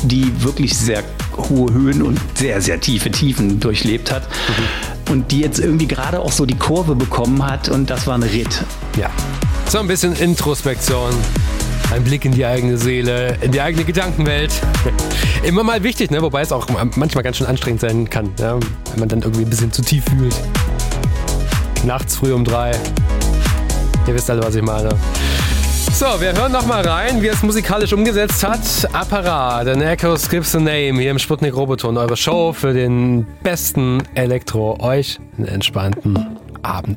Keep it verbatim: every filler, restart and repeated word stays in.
die wirklich sehr hohe Höhen und sehr, sehr tiefe Tiefen durchlebt hat. Mhm. Und die jetzt irgendwie gerade auch so die Kurve bekommen hat und das war ein Ritt. Ja, so ein bisschen Introspektion. Ein Blick in die eigene Seele, in die eigene Gedankenwelt. Immer mal wichtig, ne? Wobei es auch manchmal ganz schön anstrengend sein kann, ja? Wenn man dann irgendwie ein bisschen zu tief fühlt. Nachts früh um drei. Ihr wisst alle, was ich meine. So, wir hören noch mal rein, wie er es musikalisch umgesetzt hat. Apparat, an Echoes Gives a Name, hier im Sputnik Roboton. Eure Show für den besten Elektro. Euch einen entspannten Abend.